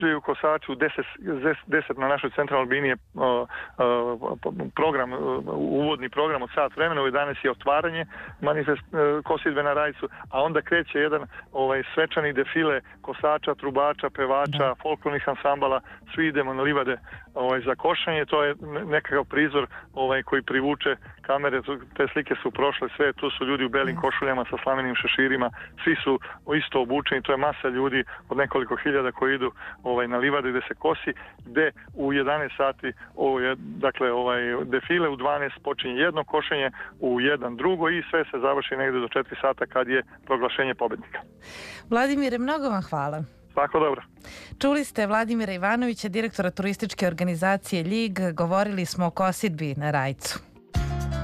kosači u 10 na našoj centralnoj liniji program, uvodni program od sat vremena, u 11 je otvaranje kosidbe na Rajcu, a onda kreće jedan svečani defile kosača, trubača, pevača, folklornih ansambala, svi idemo na livade za košanje. To je nekakav prizor koji privuče kamere, te slike su prošle sve, tu su ljudi u belim košuljama sa slamenim šeširima, svi su isto obučeni, to je masa ljudi od nekoliko hiljada koji idu na livade gde se kosi, gde u 11 sati defile, u 12 počinje jedno košenje, u 1 drugo i sve se završi negde do 4 sata kad je proglašenje pobednika. Vladimire, mnogo vam hvala. Svako dobro. Čuli ste Vladimira Ivanovića, direktora turističke organizacije LJIG. Govorili smo o kosidbi na Rajcu.